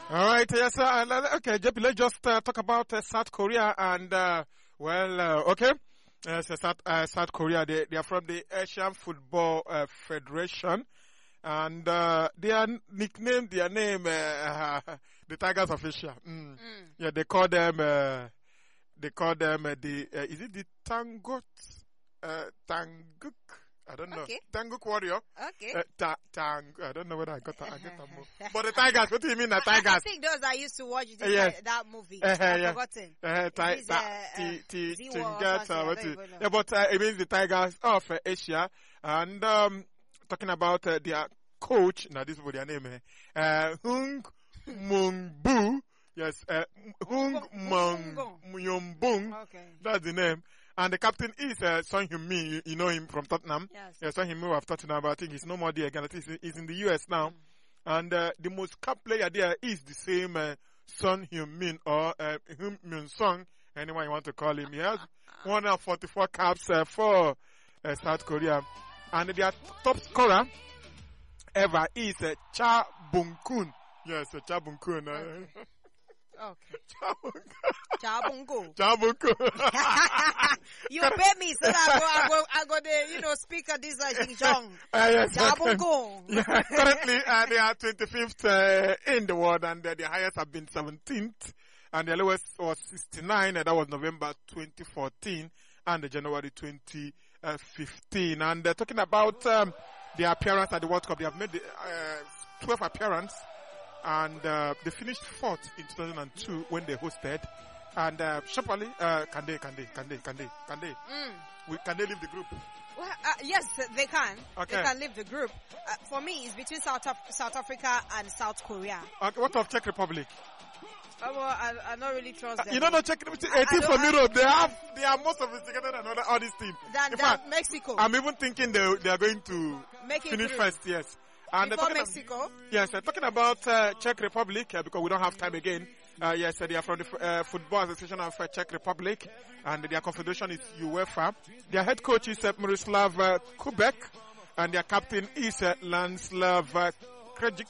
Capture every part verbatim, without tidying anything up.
All right, yes, uh, okay, J P, let's just uh, talk about uh, South Korea and, uh, well, uh, okay. Uh, so South, uh, South Korea, they, they are from the Asian Football uh, Federation, and uh, they are nicknamed their name uh, the Tigers of Asia. Mm. Mm. Yeah, they call them uh, they call them uh, the uh, is it the Tangut uh, Tanguk? I don't know. Okay. Tanguk Warrior. Okay. Uh, ta- tang. I don't know whether I got that. I get that move. But the Tigers. What do you mean the Tigers? I think those I used to watch this, uh, yes. uh, that movie. Uh, I've yeah. forgotten. Uh, ti- Is, ta- uh, ti- ti- uh, Ziwa Tingat, or uh, what something, I is- don't even yeah, but uh, it means the Tigers of uh, Asia. And um, talking about uh, their coach. Now this is what their name is. Uh, Hung Mung Bu. Yes, uh, Hung Mung Myung Okay. That's the name. And the captain is uh, Son Heung-min. You, you know him from Tottenham. Yes. Yeah, Son Heung-min of Tottenham, but I think he's no more there again. I think he's, he's in the U S now. Mm. And uh, the most capped player there is the same uh, Son Heung-min or uh, Heung-min Song, anyone you want to call him. He has one hundred forty-four caps uh, for uh, South Korea. And their top scorer ever is uh, Cha Bung-kun. Yes, uh, Cha Bung-kun. Uh, Okay. Okay. Chabunku. Chabunku. Chabunku. You pay me so that I go, I go, I go there, you know, speak at this, uh, Xing Zhong. Uh, yes, Chabunku. yeah, currently, uh, they are twenty-fifth uh, in the world, and uh, the highest have been seventeenth, and the lowest was sixty-nine, and that was November twenty fourteen, and January twenty fifteen. And uh, talking about um, their appearance at the World Cup, they have made the, uh, twelve appearance. And uh, they finished fourth in two thousand two when they hosted. And uh, sharply, uh, can they, can they, can they, can they, can they, Mm. we, can they leave the group? Well, uh, yes, they can. Okay. They can leave the group. Uh, for me, it's between South Af- South Africa and South Korea. Okay, what of Czech Republic? Oh, well, I, I don't really trust them. You don't know Czech Republic, I- a I team don't- from I- Europe, they have, they are more sophisticated than other, all these teams. Than, In than fact, Mexico. I'm even thinking they, they are going to Make it finish through. first, yes. And uh, Before talking Mexico. Of, yes, uh, talking about uh, Czech Republic, uh, because we don't have time again. Uh, yes, uh, they are from the uh, Football Association of uh, Czech Republic, and their confederation is UEFA. Their head coach is uh, Miroslav uh, Kubek, and their captain is uh, Lanslav uh, Krejcik.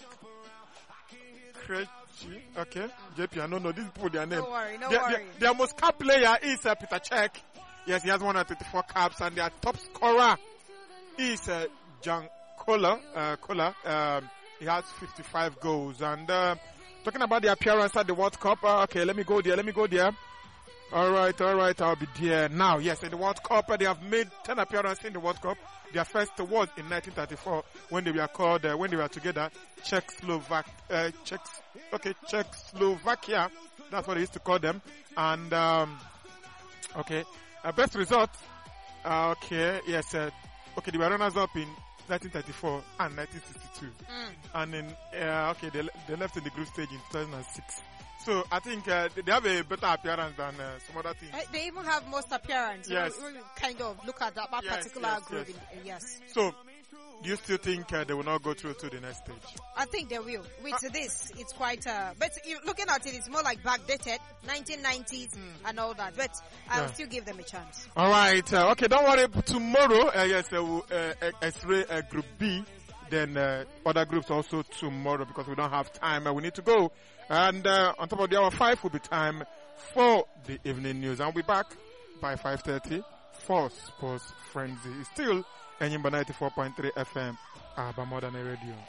Krejcik, okay. J P, I don't know these people, their name. Don't worry, don't their, worry. Their, their most cap player is uh, Peter Cech. Yes, he has one hundred twenty-four caps, and their top scorer is uh, Jan Kola. Uh, Kola. Um, he has fifty-five goals. And uh, talking about the appearance at the World Cup, uh, okay, let me go there. Let me go there. All right, all right, I'll be there now. Yes, in the World Cup, uh, they have made ten appearances in the World Cup. Their first was in nineteen thirty-four when they were called, uh, when they were together, Czechoslovak, uh, Czech, okay, Czechoslovakia. That's what they used to call them. And um, okay, uh, best result. Uh, okay, yes, uh, okay, they were runners up in nineteen thirty-four and nineteen sixty-two. Mm. And in, uh, okay, they, they left in the group stage in two thousand six. So I think uh, they have a better appearance than uh, some other teams. Uh, They even have most appearance. Yes. We, we kind of look at that, that Yes, particular yes, group. yes. In, uh, yes. So, do you still think uh, they will not go through to the next stage? I think they will. With this, it's quite, uh, but you, looking at it, it's more like backdated, nineteen nineties Mm. and all that. But I'll Yeah. still give them a chance. All right. Uh, okay, don't worry. Tomorrow, uh, yes, uh, we'll uh, uh, X-ray uh, Group B. Then uh, other groups also tomorrow because we don't have time. Uh, we need to go. And uh, on top of the hour five will be time for the evening news. I'll be back by five thirty for Sports Frenzy. It's still Enyimba ninety-four point three F M, Abba Modern Radio.